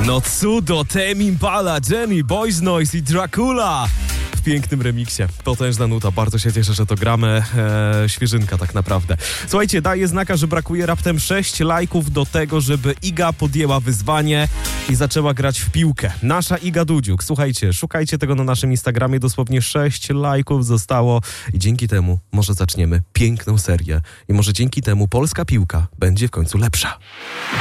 No cudo, Tame Impala, Jenny, Boys Noise i Dracula w pięknym remiksie. Potężna nuta, bardzo się cieszę, że to gramy. Świeżynka tak naprawdę. Słuchajcie, daję znaka, że brakuje raptem 6 lajków do tego, żeby Iga podjęła wyzwanie i zaczęła grać w piłkę. Nasza Iga Dudziuk. Słuchajcie, szukajcie tego na naszym Instagramie. Dosłownie 6 lajków zostało i dzięki temu może zaczniemy piękną serię. I może dzięki temu polska piłka będzie w końcu lepsza.